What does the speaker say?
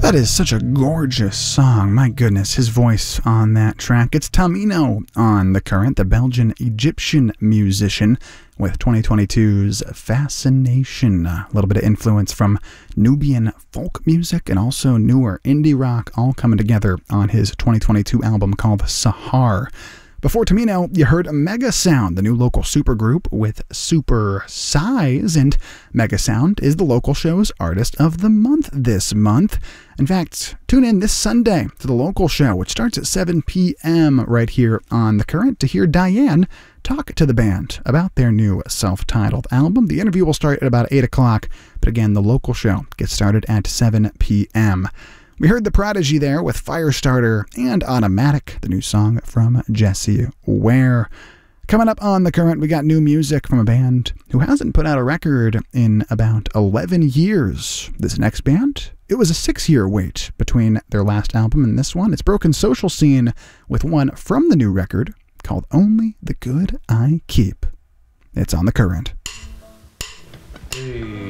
That is such a gorgeous song. My goodness, his voice on that track. It's Tamino on The Current, the Belgian-Egyptian musician with 2022's Fascination. A little bit of influence from Nubian folk music and also newer indie rock all coming together on his 2022 album called Sahar. Before Tamino, you heard Mega Sound, the new local supergroup with Super Size, and Mega Sound is the local show's Artist of the Month this month. In fact, tune in this Sunday to the local show, which starts at 7 p.m. right here on The Current, to hear Diane talk to the band about their new self-titled album. The interview will start at about 8 o'clock, but again, the local show gets started at 7 p.m. We heard The Prodigy there with Firestarter and Automatic, the new song from Jessie Ware. Coming up on The Current, we got new music from a band who hasn't put out a record in about 11 years. This next band, it was a 6-year wait between their last album and this one. It's Broken Social Scene with one from the new record called Only the Good I Keep. It's on The Current. Hey.